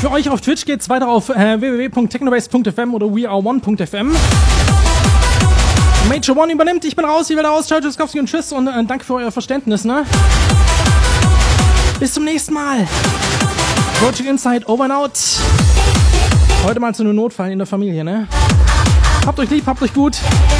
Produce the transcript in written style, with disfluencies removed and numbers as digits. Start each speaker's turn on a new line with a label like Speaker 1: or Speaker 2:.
Speaker 1: Für euch auf Twitch geht's weiter auf www.technobase.fm oder weareone.fm. Major One übernimmt, ich bin raus, ich werde aus. Ciao, Tschüsskowski und tschüss und danke für euer Verständnis, ne? Bis zum nächsten Mal. Project Insight, over and out. Heute mal zu einem Notfall in der Familie, ne? Habt euch lieb, habt euch gut.